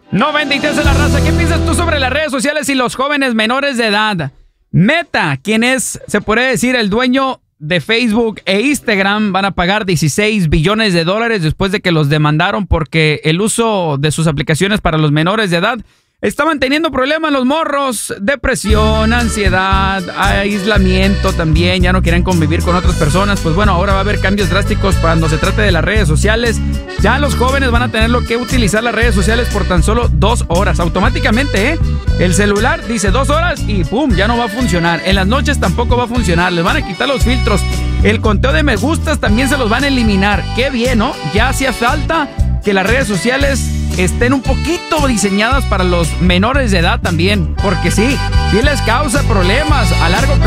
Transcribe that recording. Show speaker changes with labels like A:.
A: 93 de la raza. ¿Qué piensas tú sobre las redes sociales y los jóvenes menores de edad? Meta, quien es, se puede decir, el dueño de Facebook e Instagram, van a pagar $16 billones después de que los demandaron porque el uso de sus aplicaciones para los menores de edad estaban teniendo problemas los morros, depresión, ansiedad, aislamiento también, ya no quieren convivir con otras personas. Pues bueno, ahora va a haber cambios drásticos cuando se trate de las redes sociales. Ya los jóvenes van a tener que utilizar las redes sociales por tan solo 2 horas, automáticamente, ¿eh? El celular dice 2 horas y ¡pum! Ya no va a funcionar. En las noches tampoco va a funcionar, les van a quitar los filtros. El conteo de me gustas también se los van a eliminar. ¡Qué bien!, ¿no? Ya hacía falta que las redes sociales estén un poquito diseñadas para los menores de edad también, porque sí les causa problemas a largo plazo.